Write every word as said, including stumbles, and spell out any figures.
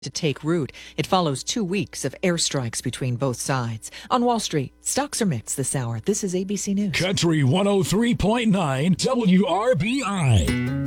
to take root. It follows two weeks of airstrikes between both sides. On Wall Street, stocks are mixed this hour. This is A B C News. Country one oh three point nine W R B I.